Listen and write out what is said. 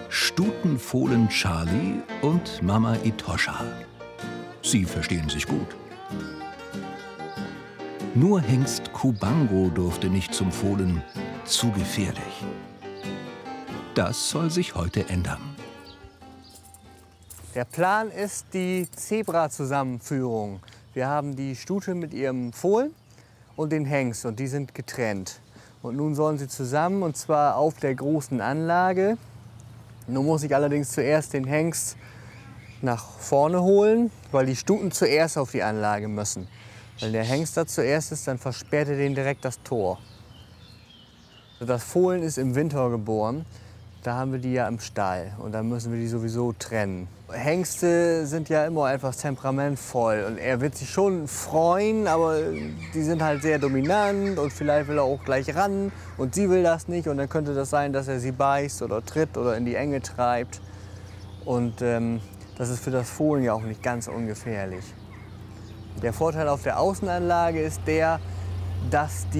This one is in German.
Stutenfohlen Charlie und Mama Itosha. Sie verstehen sich gut. Nur Hengst Kubango durfte nicht zum Fohlen, zu gefährlich. Das soll sich heute ändern. Der Plan ist die Zebra-Zusammenführung. Wir haben die Stute mit ihrem Fohlen und den Hengst und die sind getrennt. Und nun sollen sie zusammen, und zwar auf der großen Anlage. Nun muss ich allerdings zuerst den Hengst nach vorne holen, weil die Stuten zuerst auf die Anlage müssen. Wenn der Hengst da zuerst ist, dann versperrt er denen direkt das Tor. Das Fohlen ist im Winter geboren. Da haben wir die ja im Stall und dann müssen wir die sowieso trennen. Hengste sind ja immer etwas temperamentvoll und er wird sich schon freuen, aber die sind halt sehr dominant und vielleicht will er auch gleich ran und sie will das nicht und dann könnte das sein, dass er sie beißt oder tritt oder in die Enge treibt. Und das ist für das Fohlen ja auch nicht ganz ungefährlich. Der Vorteil auf der Außenanlage ist der, dass